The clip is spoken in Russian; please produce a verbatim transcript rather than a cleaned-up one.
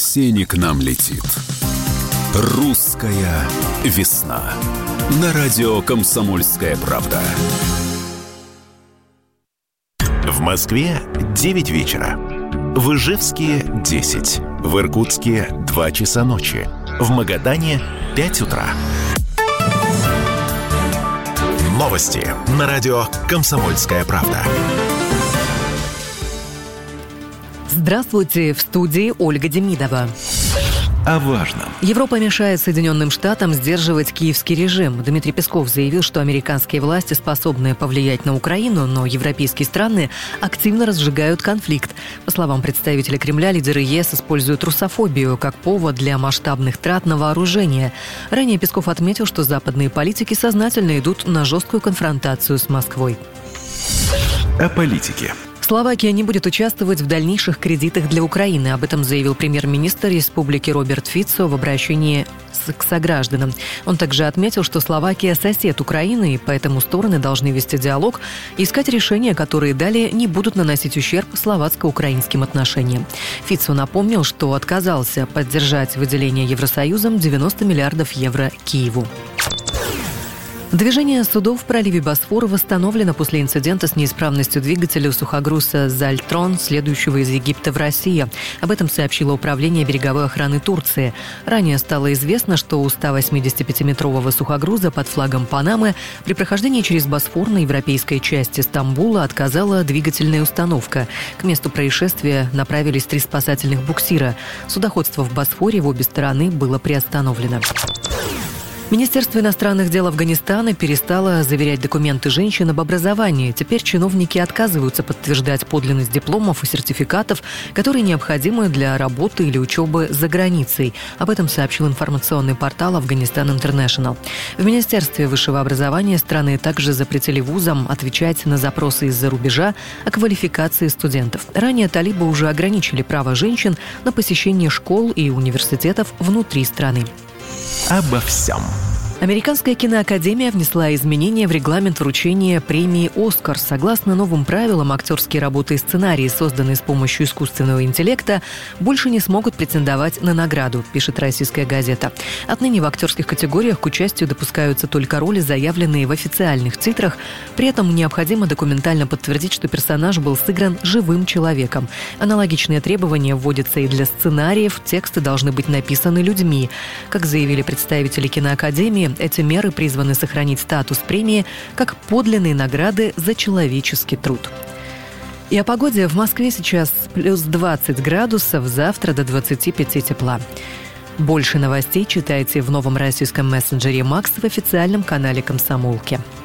осени к нам летит. Русская весна. На радио «Комсомольская правда». В Москве девять вечера. В Ижевске десять. В Иркутске два часа ночи. В Магадане пять утра. Новости на радио «Комсомольская правда». Здравствуйте, в студии Ольга Демидова. О важном. Европа мешает Соединенным Штатам сдерживать киевский режим. Дмитрий Песков заявил, что американские власти способны повлиять на Украину, но европейские страны активно разжигают конфликт. По словам представителя Кремля, лидеры ЕС используют русофобию как повод для масштабных трат на вооружение. Ранее Песков отметил, что западные политики сознательно идут на жесткую конфронтацию с Москвой. О политике. Словакия не будет участвовать в дальнейших кредитах для Украины. Об этом заявил премьер-министр республики Роберт Фицо в обращении к согражданам. Он также отметил, что Словакия – сосед Украины, и поэтому стороны должны вести диалог и искать решения, которые далее не будут наносить ущерб словацко-украинским отношениям. Фицо напомнил, что отказался поддержать выделение Евросоюзом девяносто миллиардов евро Киеву. Движение судов в проливе Босфора восстановлено после инцидента с неисправностью двигателя у сухогруза «Зальтрон», следующего из Египта в Россию. Об этом сообщило Управление береговой охраны Турции. Ранее стало известно, что у ста восьмидесятипятиметрового сухогруза под флагом Панамы при прохождении через Босфор на европейской части Стамбула отказала двигательная установка. К месту происшествия направились три спасательных буксира. Судоходство в Босфоре в обе стороны было приостановлено. Министерство иностранных дел Афганистана перестало заверять документы женщин об образовании. Теперь чиновники отказываются подтверждать подлинность дипломов и сертификатов, которые необходимы для работы или учебы за границей. Об этом сообщил информационный портал «Афганистан Интернешнл». В Министерстве высшего образования страны также запретили вузам отвечать на запросы из-за рубежа о квалификации студентов. Ранее талибы уже ограничили право женщин на посещение школ и университетов внутри страны. Обо всем. Американская киноакадемия внесла изменения в регламент вручения премии «Оскар». Согласно новым правилам, актерские работы и сценарии, созданные с помощью искусственного интеллекта, больше не смогут претендовать на награду, пишет «Российская газета». Отныне в актерских категориях к участию допускаются только роли, заявленные в официальных титрах. При этом необходимо документально подтвердить, что персонаж был сыгран живым человеком. Аналогичные требования вводятся и для сценариев. Тексты должны быть написаны людьми. Как заявили представители киноакадемии, эти меры призваны сохранить статус премии как подлинные награды за человеческий труд. И о погоде. В Москве сейчас плюс двадцать градусов, завтра до двадцати пяти тепла. Больше новостей читайте в новом российском мессенджере «Макс» в официальном канале «Комсомолки».